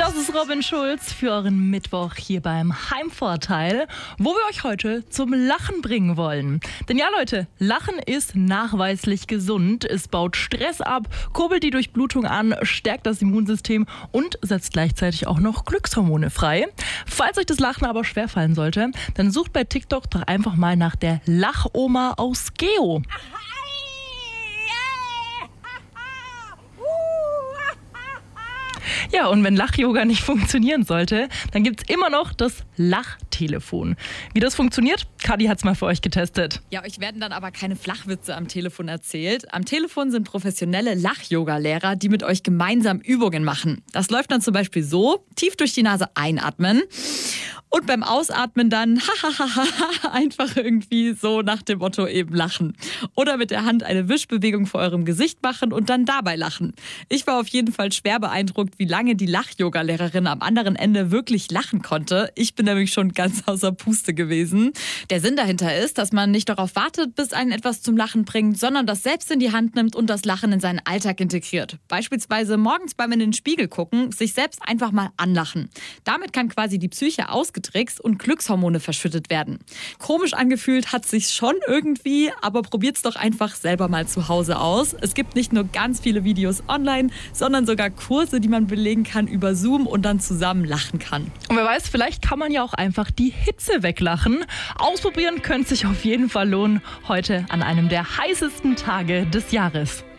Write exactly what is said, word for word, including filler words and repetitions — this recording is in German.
Das ist Robin Schulz für euren Mittwoch hier beim Heimvorteil, wo wir euch heute zum Lachen bringen wollen. Denn ja, Leute, Lachen ist nachweislich gesund. Es baut Stress ab, kurbelt die Durchblutung an, stärkt das Immunsystem und setzt gleichzeitig auch noch Glückshormone frei. Falls euch das Lachen aber schwerfallen sollte, dann sucht bei TikTok doch einfach mal nach der Lachoma aus Geo. Ja, und wenn Lach-Yoga nicht funktionieren sollte, dann gibt's immer noch das Lachtelefon. Wie das funktioniert, Kadi hat's mal für euch getestet. Ja, euch werden dann aber keine Flachwitze am Telefon erzählt. Am Telefon sind professionelle Lach-Yoga-Lehrer, die mit euch gemeinsam Übungen machen. Das läuft dann zum Beispiel so: tief durch die Nase einatmen und beim Ausatmen dann einfach irgendwie so nach dem Motto eben lachen. Oder mit der Hand eine Wischbewegung vor eurem Gesicht machen und dann dabei lachen. Ich war auf jeden Fall schwer beeindruckt, wie lange die Lach-Yoga-Lehrerin am anderen Ende wirklich lachen konnte. Ich bin nämlich schon ganz außer Puste gewesen. Der Sinn dahinter ist, dass man nicht darauf wartet, bis einen etwas zum Lachen bringt, sondern das selbst in die Hand nimmt und das Lachen in seinen Alltag integriert. Beispielsweise morgens beim in den Spiegel gucken, sich selbst einfach mal anlachen. Damit kann quasi die Psyche ausgetrickst und Glückshormone verschüttet werden. Komisch angefühlt hat sich's schon irgendwie, aber probiert's doch einfach selber mal zu Hause aus. Es gibt nicht nur ganz viele Videos online, sondern sogar Kurse, die man belegen kann über Zoom und dann zusammen lachen kann. Und wer weiß, vielleicht kann man ja auch einfach die Hitze weglachen. Ausprobieren könnte sich auf jeden Fall lohnen, heute an einem der heißesten Tage des Jahres.